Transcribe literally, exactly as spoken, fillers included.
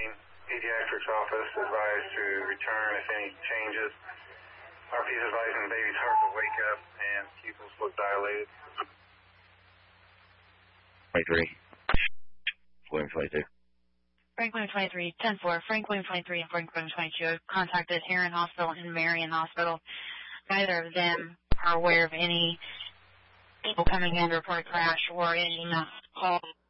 County Pediatrics Office advised to return if any changes. R P is advising the baby's hard to wake up and pupils look dilated. twenty-three. William twenty-two. Frank William twenty-three, ten four, Frank William twenty-three and Frank William twenty-two contacted Heron Hospital and Marion Hospital. Neither of them are aware of any people coming in to report a crash or any call